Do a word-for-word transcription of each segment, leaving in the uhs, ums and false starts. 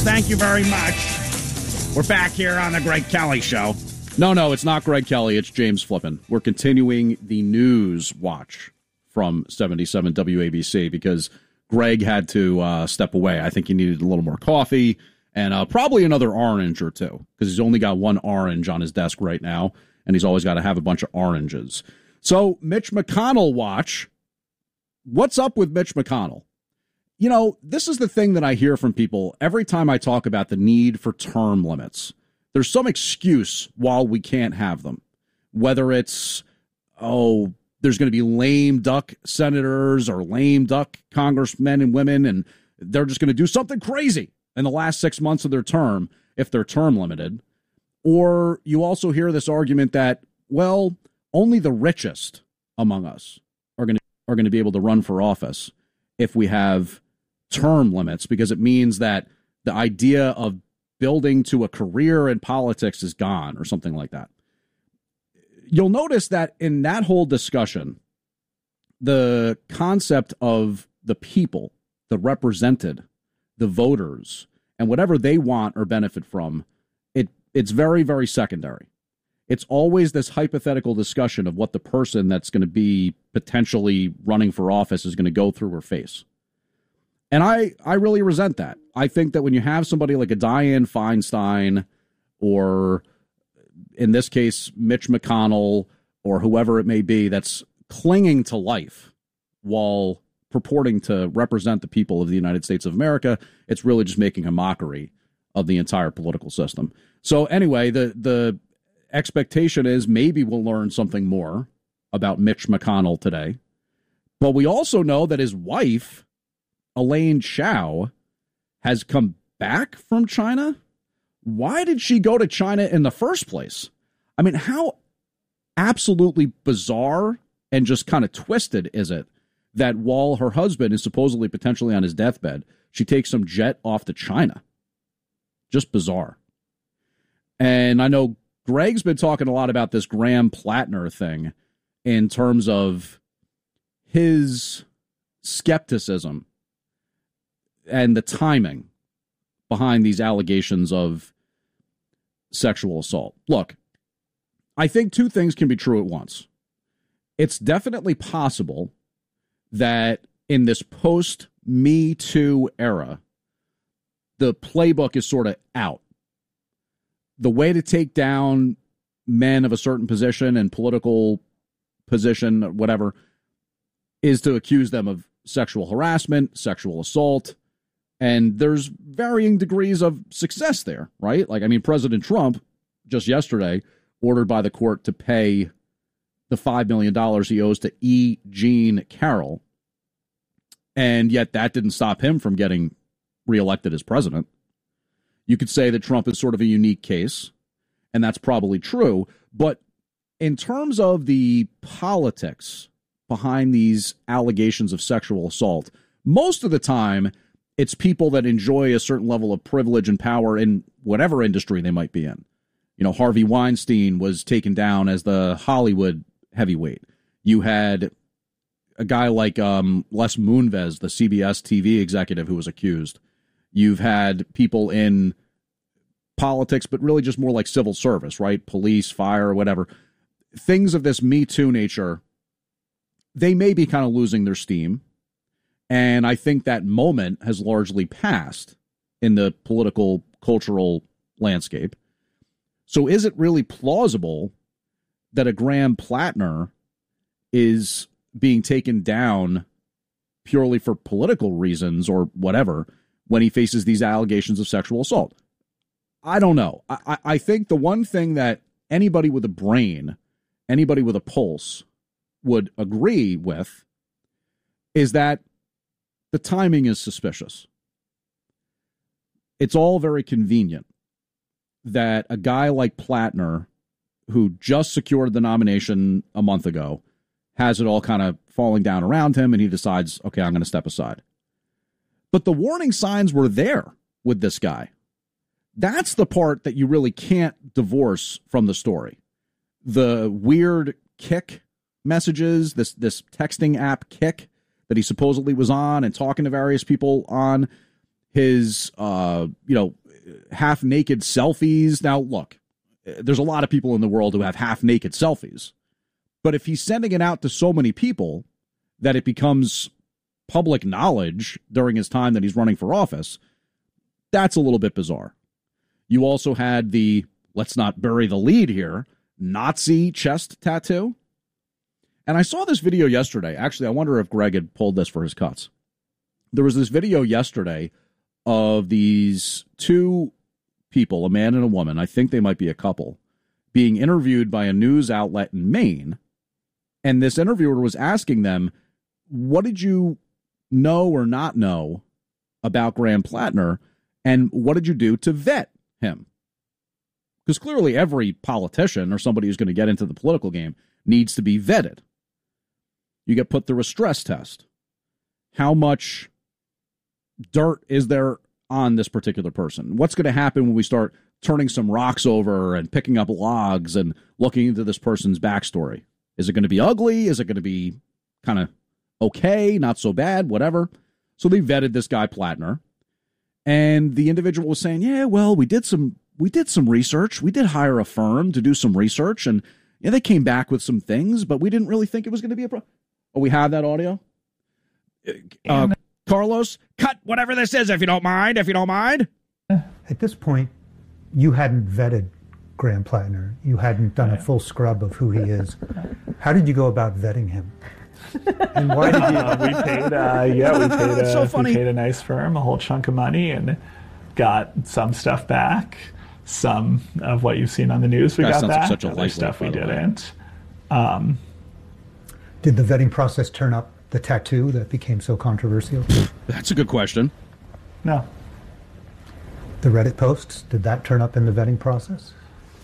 Thank you very much. We're back here on the Greg Kelly Show. No, no, it's not Greg Kelly. It's James Flippin. We're continuing the news watch from seventy-seven W A B C because Greg had to uh, step away. I think he needed a little more coffee and uh, probably another orange or two because he's only got one orange on his desk right now, and he's always got to have a bunch of oranges. So, Mitch McConnell watch. What's up with Mitch McConnell? You know, this is the thing that I hear from people every time I talk about the need for term limits. There's some excuse while we can't have them, whether it's, oh, there's going to be lame duck senators or lame duck congressmen and women, and they're just going to do something crazy in the last six months of their term if they're term limited. Or you also hear this argument that, well, only the richest among us are going to are going to be able to run for office if we have term limits, because it means that the idea of building to a career in politics is gone or something like that. You'll notice that in that whole discussion, the concept of the people, the represented, the voters, and whatever they want or benefit from, it it's very, very secondary. It's always this hypothetical discussion of what the person that's going to be potentially running for office is going to go through or face. And I, I really resent that. I think that when you have somebody like a Dianne Feinstein or, in this case, Mitch McConnell or whoever it may be that's clinging to life while purporting to represent the people of the United States of America, it's really just making a mockery of the entire political system. So anyway, the the expectation is maybe we'll learn something more about Mitch McConnell today. But we also know that his wife, Elaine Chao, has come back from China. Why did she go to China in the first place? I mean, how absolutely bizarre and just kind of twisted is it that while her husband is supposedly potentially on his deathbed, she takes some jet off to China? Just bizarre. And I know Greg's been talking a lot about this Graham Plattner thing in terms of his skepticism and the timing behind these allegations of sexual assault. Look, I think two things can be true at once. It's definitely possible that in this post-Me Too era, the playbook is sort of out. The way to take down men of a certain position and political position, whatever, is to accuse them of sexual harassment, sexual assault, and there's varying degrees of success there, right? Like, I mean, President Trump, just yesterday, ordered by the court to pay the five million dollars he owes to E. Jean Carroll, and yet that didn't stop him from getting reelected as president. You could say that Trump is sort of a unique case, and that's probably true. But in terms of the politics behind these allegations of sexual assault, most of the time, it's people that enjoy a certain level of privilege and power in whatever industry they might be in. You know, Harvey Weinstein was taken down as the Hollywood heavyweight. You had a guy like um, Les Moonves, the C B S T V executive who was accused. You've had people in politics, but really just more like civil service, right? Police, fire, whatever. Things of this Me Too nature, they may be kind of losing their steam. And I think that moment has largely passed in the political, cultural landscape. So is it really plausible that a Graham Plattner is being taken down purely for political reasons or whatever when he faces these allegations of sexual assault? I don't know. I, I think the one thing that anybody with a brain, anybody with a pulse would agree with is that the timing is suspicious. It's all very convenient that a guy like Plattner, who just secured the nomination a month ago, has it all kind of falling down around him, and he decides, okay, I'm going to step aside. But the warning signs were there with this guy. That's the part that you really can't divorce from the story. The weird Kik messages, this this texting app Kik that he supposedly was on and talking to various people on, his, uh, you know, half-naked selfies. Now, look, there's a lot of people in the world who have half-naked selfies. But if he's sending it out to so many people that it becomes public knowledge during his time that he's running for office, that's a little bit bizarre. You also had the, let's not bury the lead here, Nazi chest tattoo. And I saw this video yesterday. Actually, I wonder if Greg had pulled this for his cuts. There was this video yesterday of these two people, a man and a woman, I think they might be a couple, being interviewed by a news outlet in Maine. And this interviewer was asking them, what did you know or not know about Graham Plattner, and what did you do to vet him? Because clearly every politician or somebody who's going to get into the political game needs to be vetted. You get put through a stress test. How much dirt is there on this particular person? What's going to happen when we start turning some rocks over and picking up logs and looking into this person's backstory? Is it going to be ugly? Is it going to be kind of okay, not so bad, whatever? So they vetted this guy Plattner, and the individual was saying, yeah, well, we did some we did some research. We did hire a firm to do some research, and yeah, they came back with some things, but we didn't really think it was going to be a problem. Oh, we have that audio? Uh, Carlos, cut whatever this is if you don't mind, if you don't mind. At this point, you hadn't vetted Graham Plattner. You hadn't done a full scrub of who he is. How did you go about vetting him? And why did you? Uh, we paid, uh, yeah, we paid, a, so funny. we paid a nice firm a whole chunk of money and got some stuff back. Some of what you've seen on the news we that got back. Like such a Other stuff we didn't. Um, Did the vetting process turn up the tattoo that became so controversial? That's a good question. No. The Reddit posts, did that turn up in the vetting process?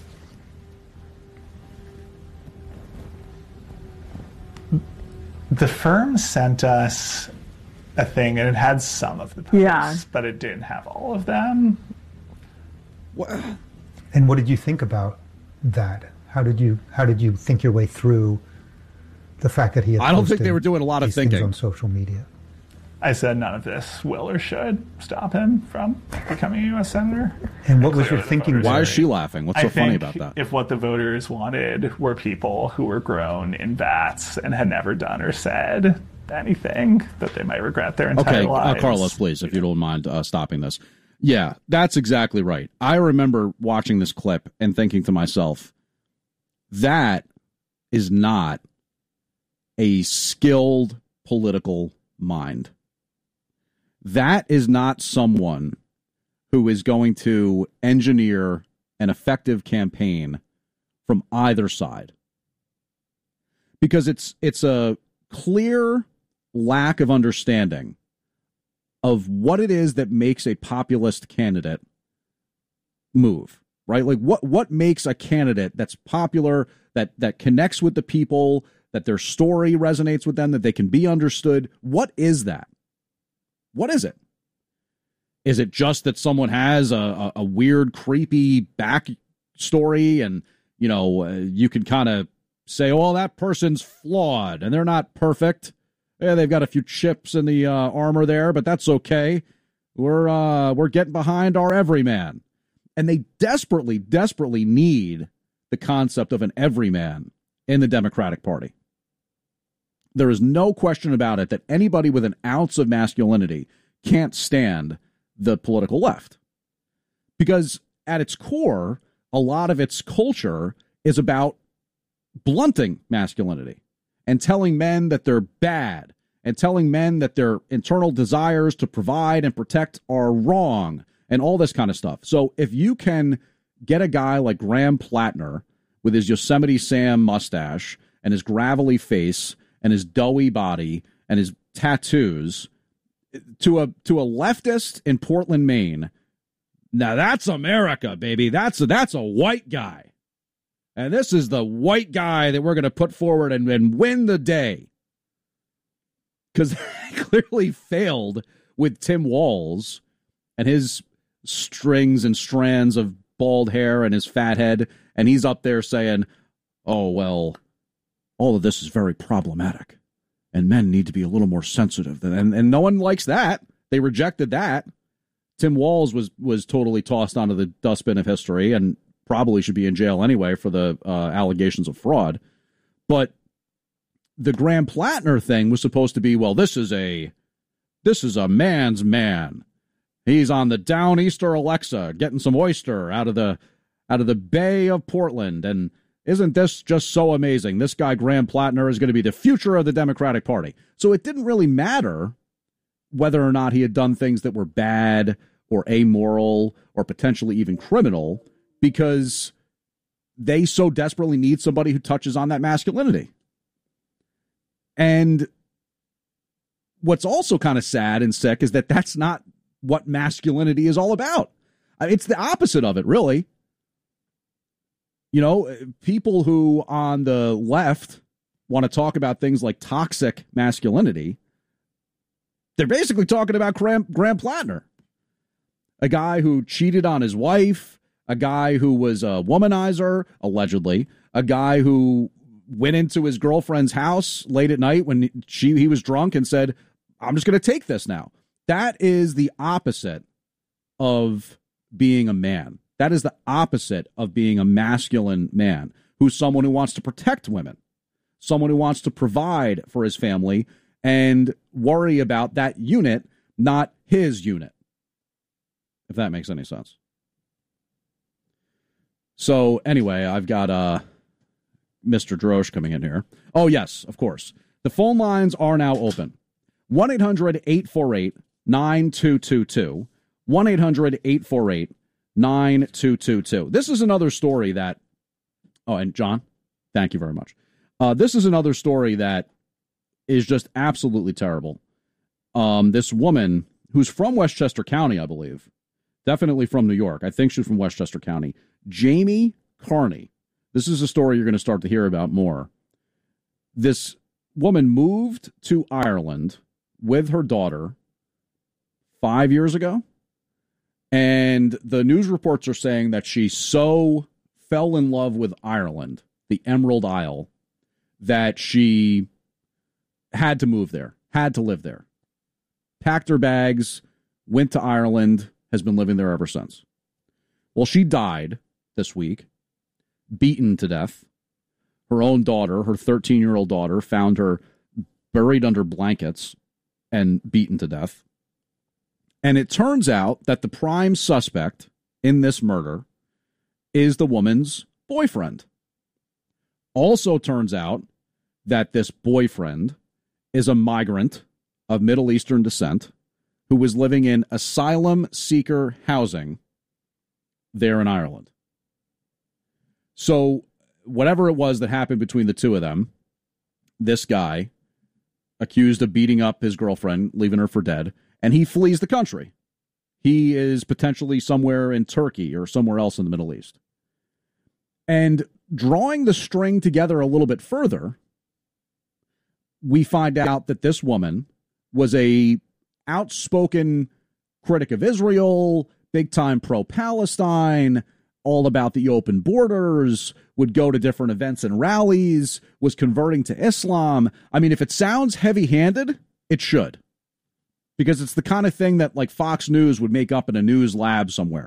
The firm sent us a thing, and it had some of the posts, yeah. but it didn't have all of them. What? And what did you think about that? How did you how did you think your way through the fact that he had I don't think they were doing a lot of thinking on social media? I said none of this will or should stop him from becoming a U S senator. And what was your thinking? Why is she laughing? What's so I funny think about that? If what the voters wanted were people who were grown in vats and had never done or said anything that they might regret their entire okay, lives. Okay, uh, Carlos, please, if you don't mind uh, stopping this. Yeah, that's exactly right. I remember watching this clip and thinking to myself, that is not a skilled political mind. That is not someone who is going to engineer an effective campaign from either side. Because it's it's a clear lack of understanding of what it is that makes a populist candidate move, right? Like what what makes a candidate that's popular, that that connects with the people, that their story resonates with them, that they can be understood. What is that? What is it? Is it just that someone has a, a, a weird, creepy backstory and, you know, uh, you can kind of say, oh, that person's flawed and they're not perfect. Yeah, they've got a few chips in the uh, armor there, but that's okay. We're uh, we're getting behind our everyman. And they desperately, desperately need the concept of an everyman in the Democratic Party. There is no question about it that anybody with an ounce of masculinity can't stand the political left. Because at its core, a lot of its culture is about blunting masculinity and telling men that they're bad and telling men that their internal desires to provide and protect are wrong and all this kind of stuff. So if you can get a guy like Graham Plattner with his Yosemite Sam mustache and his gravelly face and his doughy body and his tattoos to a to a leftist in Portland, Maine, now that's America, baby. That's a, that's a white guy. And this is the white guy that we're going to put forward and, and win the day. Because they clearly failed with Tim Walz and his strings and strands of bald hair and his fat head. And he's up there saying, oh, well, all of this is very problematic. And men need to be a little more sensitive. And, and no one likes that. They rejected that. Tim Walz was was totally tossed onto the dustbin of history and probably should be in jail anyway for the uh, allegations of fraud. But the Graham Plattner thing was supposed to be, well, this is a this is a man's man. He's on the Downeaster Alexa getting some oyster out of the out of the Bay of Portland. And isn't this just so amazing? This guy, Graham Plattner, is going to be the future of the Democratic Party. So it didn't really matter whether or not he had done things that were bad or amoral or potentially even criminal, because they so desperately need somebody who touches on that masculinity. And what's also kind of sad and sick is that that's not what masculinity is all about. It's the opposite of it, really. You know, people who on the left want to talk about things like toxic masculinity, they're basically talking about Graham, Graham Plattner, a guy who cheated on his wife, a guy who was a womanizer, allegedly, a guy who went into his girlfriend's house late at night when she he was drunk and said, I'm just going to take this now. That is the opposite of being a man. That is the opposite of being a masculine man, who's someone who wants to protect women, someone who wants to provide for his family and worry about that unit, not his unit, if that makes any sense. So anyway, I've got uh, Mister Drosh coming in here. Oh, yes, of course. The phone lines are now open. one eight hundred eight four eight nine two two two. one eight hundred eight four eight nine two two two. This is another story that, oh, and John, thank you very much. Uh, this is another story that is just absolutely terrible. Um, this woman who's from Westchester County, I believe, definitely from New York. I think she's from Westchester County. Jamie Carney. This is a story you're going to start to hear about more. This woman moved to Ireland with her daughter five years ago. And the news reports are saying that she so fell in love with Ireland, the Emerald Isle, that she had to move there, had to live there. Packed her bags, went to Ireland, has been living there ever since. Well, she died this week, beaten to death. Her own daughter, her thirteen-year-old daughter, found her buried under blankets and beaten to death. And it turns out that the prime suspect in this murder is the woman's boyfriend. Also turns out that this boyfriend is a migrant of Middle Eastern descent who was living in asylum seeker housing there in Ireland. So whatever it was that happened between the two of them, this guy accused of beating up his girlfriend, leaving her for dead, and he flees the country. He is potentially somewhere in Turkey or somewhere else in the Middle East. And drawing the string together a little bit further, we find out that this woman was a outspoken critic of Israel, big-time pro-Palestine, all about the open borders, would go to different events and rallies, was converting to Islam. I mean, if it sounds heavy-handed, it should. Because it's the kind of thing that, like, Fox News would make up in a news lab somewhere.